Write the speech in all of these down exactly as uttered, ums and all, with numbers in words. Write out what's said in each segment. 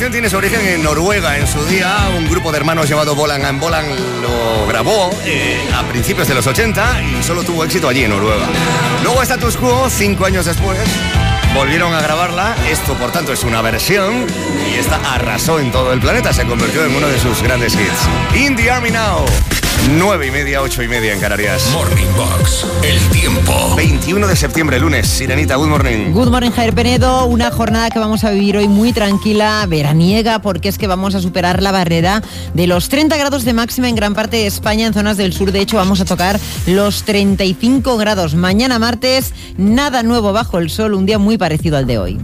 canción tiene su origen en Noruega. En su día, un grupo de hermanos llamado Bolan and Bolan lo grabó eh, a principios de los ochenta y solo tuvo éxito allí en Noruega. Luego Status Quo, cinco años después, volvieron a grabarla. Esto, por tanto, es una versión y esta arrasó en todo el planeta. Se convirtió en uno de sus grandes hits. In the Army Now. Nueve y media, ocho y media en Canarias. Morning Box, el tiempo. veintiuno de septiembre, lunes. Sirenita, good morning. Good morning, Javier Penedo. Una jornada que vamos a vivir hoy muy tranquila, veraniega, porque es que vamos a superar la barrera de los treinta grados de máxima en gran parte de España, en zonas del sur. De hecho, vamos a tocar los treinta y cinco grados. Mañana martes, nada nuevo bajo el sol, un día muy parecido al de hoy.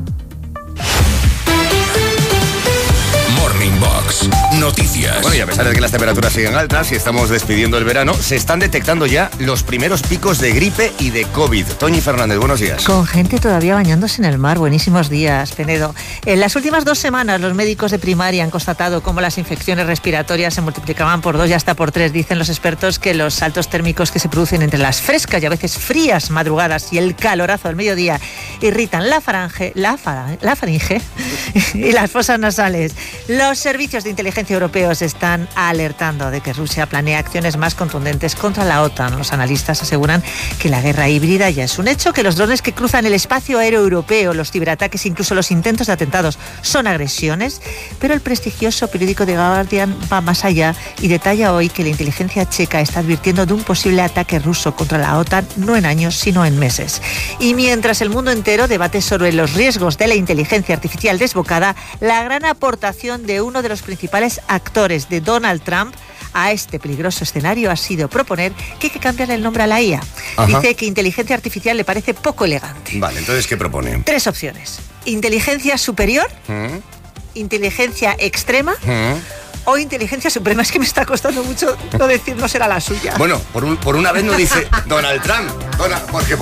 Morning Box, noticias. Bueno, y a pesar de que las temperaturas siguen altas y estamos despidiendo el verano, se están detectando ya los primeros picos de gripe y de COVID. Toñi Fernández, buenos días. Con gente todavía bañándose en el mar. Buenísimos días, Penedo. En las últimas dos semanas, los médicos de primaria han constatado cómo las infecciones respiratorias se multiplicaban por dos y hasta por tres. Dicen los expertos que los saltos térmicos que se producen entre las frescas y a veces frías madrugadas y el calorazo del mediodía irritan la faringe, la faringe, la faringe y las fosas nasales. Los servicios de inteligencia europeos están alertando de que Rusia planea acciones más contundentes contra la OTAN. Los analistas aseguran que la guerra híbrida ya es un hecho, que los drones que cruzan el espacio aéreo europeo, los ciberataques, incluso los intentos de atentados son agresiones, pero el prestigioso periódico The Guardian va más allá y detalla hoy que la inteligencia checa está advirtiendo de un posible ataque ruso contra la OTAN no en años, sino en meses. Y mientras el mundo entero debate sobre los riesgos de la inteligencia artificial desbocada, la gran aportación de uno de los principales actores de Donald Trump a este peligroso escenario ha sido proponer que hay que cambiarle el nombre a la I A. Ajá. Dice que inteligencia artificial le parece poco elegante. Vale, entonces, ¿qué propone? Tres opciones: inteligencia superior, ¿Mm? inteligencia extrema ¿Mm? o inteligencia suprema. Es que me está costando mucho no decir, no será la suya. Bueno, por, un, por una vez no dice Donald Trump, Donald, porque